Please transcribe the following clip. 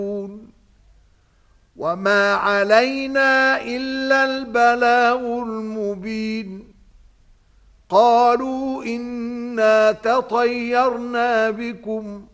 وما علينا إلا البلاغ المبين قالوا إنا تطيرنا بكم